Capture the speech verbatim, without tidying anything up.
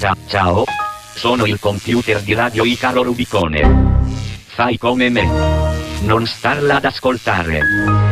Ciao, ciao. Sono il computer di Radio Icaro Rubicone. Fai come me. Non starla ad ascoltare.